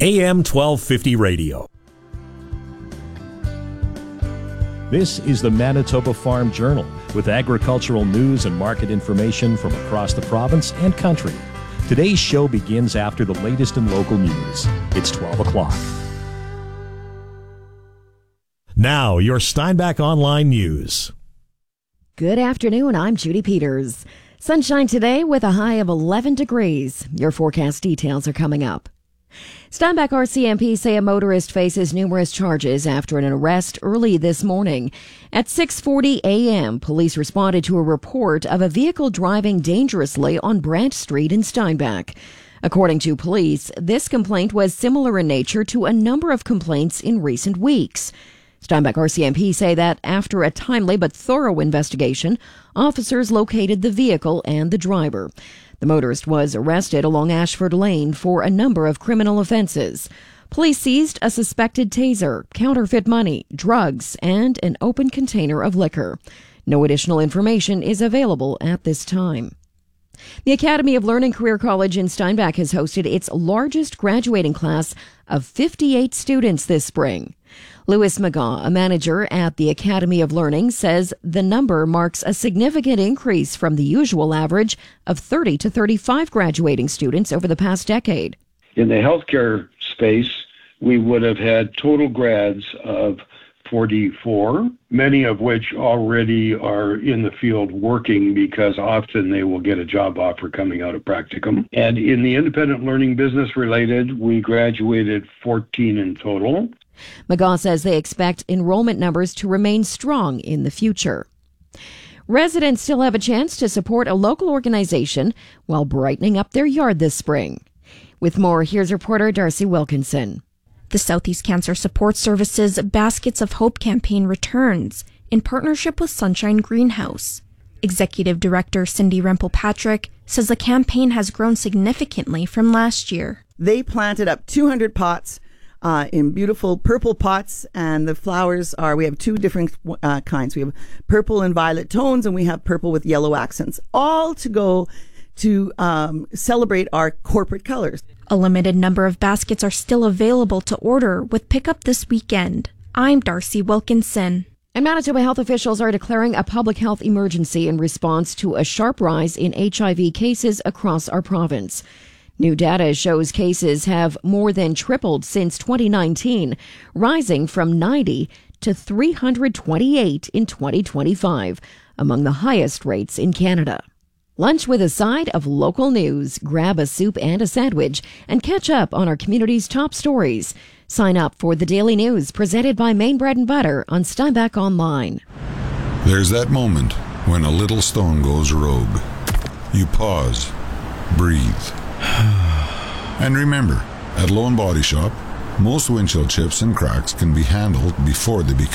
AM 1250 radio. This is the Manitoba Farm Journal with agricultural news and market information from across the province and country. Today's show begins after the latest in local news. It's 12 o'clock. Now, your Steinbach Online News. Good afternoon, I'm Judy Peters. Sunshine today with a high of 11 degrees. Your forecast details are coming up. Steinbach RCMP say a motorist faces numerous charges after an arrest early this morning. At 6:40 a.m., police responded to a report of a vehicle driving dangerously on Branch Street in Steinbach. According to police, this complaint was similar in nature to a number of complaints in recent weeks. Steinbach RCMP say that after a timely but thorough investigation, officers located the vehicle and the driver. The motorist was arrested along Ashford Lane for a number of criminal offenses. Police seized a suspected taser, counterfeit money, drugs, and an open container of liquor. No additional information is available at this time. The Academy of Learning Career College in Steinbach has hosted its largest graduating class of 58 students this spring. Louis McGaw, a manager at the Academy of Learning, says the number marks a significant increase from the usual average of 30 to 35 graduating students over the past decade. In the healthcare space, we would have had total grads of 44, many of which already are in the field working because often they will get a job offer coming out of practicum. And in the independent learning business related, we graduated 14 in total. McGaw says they expect enrollment numbers to remain strong in the future. Residents still have a chance to support a local organization while brightening up their yard this spring. With more, here's reporter Darcy Wilkinson. The Southeast Cancer Support Service's Baskets of Hope campaign returns in partnership with Sunshine Greenhouse. Executive Director Cindy Rempel-Patrick says the campaign has grown significantly from last year. They planted up 200 pots in beautiful purple pots, and the flowers we have two different kinds. We have purple and violet tones, and we have purple with yellow accents, all to go to celebrate our corporate colors. A limited number of baskets are still available to order with pickup this weekend. I'm Darcy Wilkinson. And Manitoba health officials are declaring a public health emergency in response to a sharp rise in HIV cases across our province. New data shows cases have more than tripled since 2019, rising from 90 to 328 in 2025, among the highest rates in Canada. Lunch with a side of local news. Grab a soup and a sandwich and catch up on our community's top stories. Sign up for the Daily News presented by Maine Bread and Butter on Steinbach Online. There's that moment when a little stone goes rogue. You pause, breathe. And remember, at Lone Body Shop, most windshield chips and cracks can be handled before they become